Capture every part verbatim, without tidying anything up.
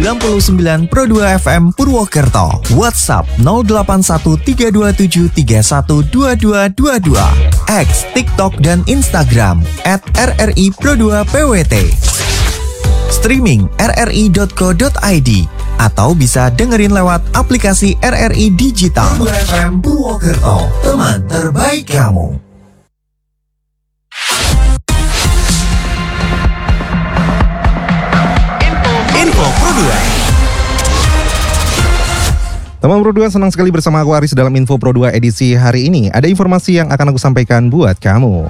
sembilan puluh sembilan Pro dua F M Purwokerto. WhatsApp nol delapan satu tiga dua tujuh tiga satu dua dua dua dua. X, TikTok, dan Instagram at R R I Pro dua P W T. Streaming r r i dot co dot i d atau bisa dengerin lewat aplikasi R R I Digital. Pro dua F M Purwokerto, teman terbaik kamu. Info Pro dua. Teman Pro dua, senang sekali bersama aku Aris dalam Info Pro dua edisi hari ini. Ada informasi yang akan aku sampaikan buat kamu.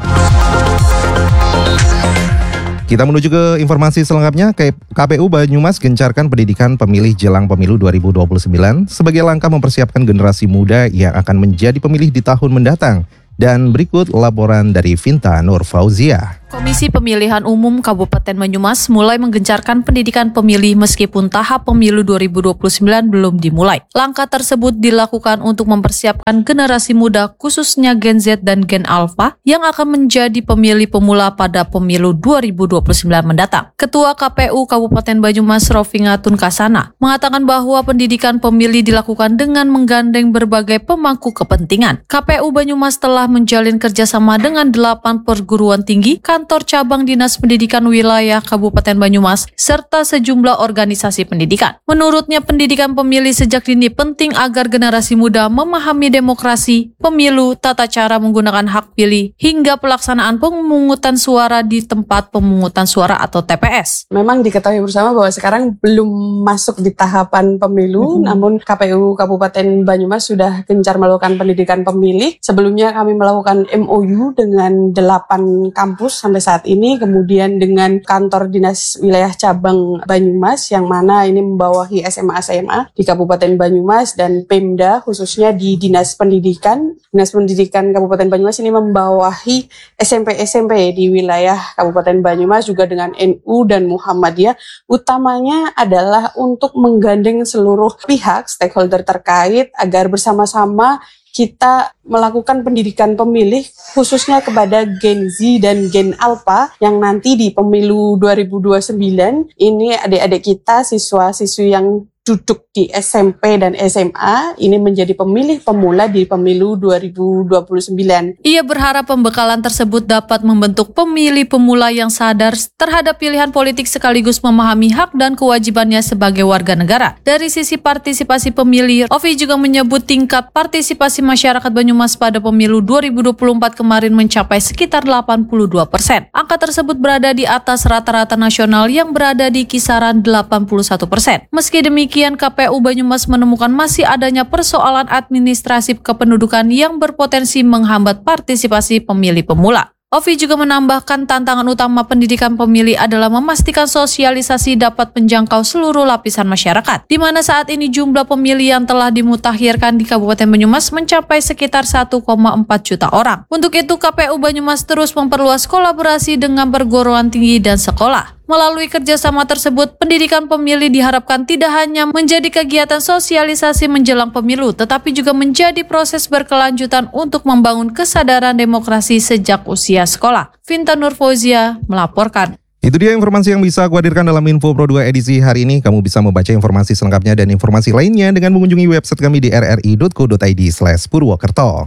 Kita menuju ke informasi selengkapnya. K P U Banyumas gencarkan pendidikan pemilih jelang pemilu dua ribu dua puluh sembilan sebagai langkah mempersiapkan generasi muda yang akan menjadi pemilih di tahun mendatang. Dan berikut laporan dari Vinta Nur Fauzia. Komisi Pemilihan Umum Kabupaten Banyumas mulai menggencarkan pendidikan pemilih meskipun tahap pemilu dua ribu dua puluh sembilan belum dimulai. Langkah tersebut dilakukan untuk mempersiapkan generasi muda khususnya Gen Z dan Gen Alpha yang akan menjadi pemilih pemula pada pemilu dua ribu dua puluh sembilan mendatang. Ketua K P U Kabupaten Banyumas Rofingatun Kasana mengatakan bahwa pendidikan pemilih dilakukan dengan menggandeng berbagai pemangku kepentingan. K P U Banyumas telah menjalin kerjasama dengan delapan perguruan tinggi, kantor cabang Dinas Pendidikan Wilayah Kabupaten Banyumas, serta sejumlah organisasi pendidikan. Menurutnya, pendidikan pemilih sejak dini penting agar generasi muda memahami demokrasi, pemilu, tata cara menggunakan hak pilih, hingga pelaksanaan pemungutan suara di tempat pemungutan suara atau T P S. Memang diketahui bersama bahwa sekarang belum masuk di tahapan pemilu, mm-hmm. namun K P U Kabupaten Banyumas sudah gencar melakukan pendidikan pemilih. Sebelumnya kami melakukan M O U dengan delapan kampus sampai saat ini, kemudian dengan kantor Dinas Wilayah Cabang Banyumas yang mana ini membawahi S M A S M A di Kabupaten Banyumas dan Pemda khususnya di Dinas Pendidikan. Dinas Pendidikan Kabupaten Banyumas ini membawahi S M P S M P di wilayah Kabupaten Banyumas juga dengan N U dan Muhammadiyah. Utamanya adalah untuk menggandeng seluruh pihak stakeholder terkait agar bersama-sama kita melakukan pendidikan pemilih khususnya kepada Gen Z dan Gen Alpha yang nanti di pemilu dua ribu dua puluh sembilan ini adik-adik kita, siswa-siswi yang duduk di S M P dan S M A ini menjadi pemilih pemula di pemilu dua ribu dua puluh sembilan. Ia berharap pembekalan tersebut dapat membentuk pemilih pemula yang sadar terhadap pilihan politik sekaligus memahami hak dan kewajibannya sebagai warga negara. Dari sisi partisipasi pemilih, Ovi juga menyebut tingkat partisipasi masyarakat Banyumas pada pemilu dua ribu dua puluh empat kemarin mencapai sekitar delapan puluh dua persen. Angka tersebut berada di atas rata-rata nasional yang berada di kisaran delapan puluh satu persen. Meski demikian, K P U Banyumas menemukan masih adanya persoalan administrasi kependudukan yang berpotensi menghambat partisipasi pemilih pemula. Ovi juga menambahkan tantangan utama pendidikan pemilih adalah memastikan sosialisasi dapat menjangkau seluruh lapisan masyarakat, di mana saat ini jumlah pemilih yang telah dimutakhirkan di Kabupaten Banyumas mencapai sekitar satu koma empat juta orang. Untuk itu, K P U Banyumas terus memperluas kolaborasi dengan perguruan tinggi dan sekolah. Melalui kerjasama tersebut, pendidikan pemilih diharapkan tidak hanya menjadi kegiatan sosialisasi menjelang pemilu, tetapi juga menjadi proses berkelanjutan untuk membangun kesadaran demokrasi sejak usia sekolah. Vinta Nur Fauzia melaporkan. Itu dia informasi yang bisa aku hadirkan dalam Info Pro dua edisi hari ini. Kamu bisa membaca informasi selengkapnya dan informasi lainnya dengan mengunjungi website kami di r r i dot co dot i d slash purwokerto.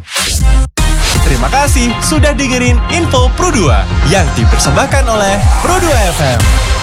Terima kasih sudah dengerin Info Pro dua yang dipersembahkan oleh Pro dua F M.